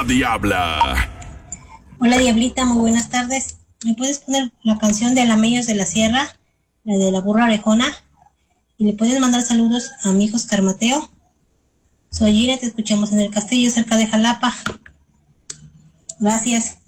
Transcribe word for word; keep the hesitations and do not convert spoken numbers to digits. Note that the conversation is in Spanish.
Diabla. Hola Diablita, muy buenas tardes. ¿Me puedes poner la canción de Lamellos de la Sierra, la de la burra orejona? Y le puedes mandar saludos a mi hijo Oscar Mateo. Soy Ira, te escuchamos en el castillo cerca de Jalapa. Gracias.